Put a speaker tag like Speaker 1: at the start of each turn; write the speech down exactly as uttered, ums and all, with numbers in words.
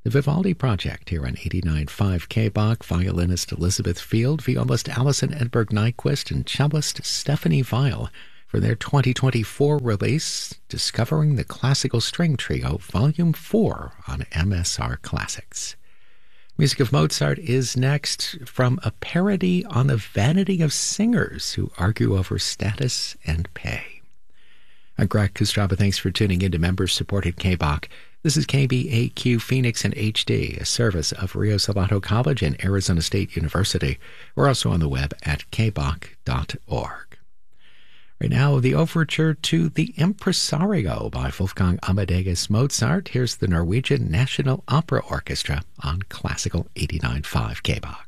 Speaker 1: The Vivaldi Project here on eighty-nine point five K B O C. Violinist Elizabeth Field, violist Allison Edberg Nyquist, and cellist Stephanie Weil for their twenty twenty-four release, Discovering the Classical String Trio, Volume four on M S R Classics. Music of Mozart is next, from a parody on the vanity of singers who argue over status and pay. I'm Greg Kostraba. Thanks for tuning in to members-supported K B O C. This is K B A Q Phoenix in H D, a service of Rio Salado College and Arizona State University. We're also on the web at k b o c dot org. Right now, the overture to The Impresario by Wolfgang Amadeus Mozart. Here's the Norwegian National Opera Orchestra on Classical eighty-nine point five K B O C.